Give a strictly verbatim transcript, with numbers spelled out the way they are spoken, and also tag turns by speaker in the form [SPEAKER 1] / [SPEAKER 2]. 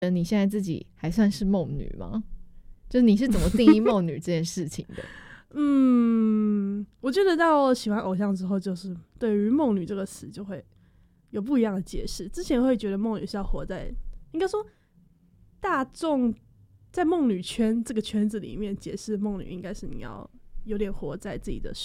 [SPEAKER 1] 你现在自己还算是梦女吗？就是你是怎么定义梦女这件事情的？
[SPEAKER 2] 嗯，我觉得到喜欢偶像之后，就是对于梦女这个词就会有不一样的解释。之前会觉得梦女是要活在，应该说大众在梦女圈这个圈子里面解释梦女，应该是你要有点活在自己的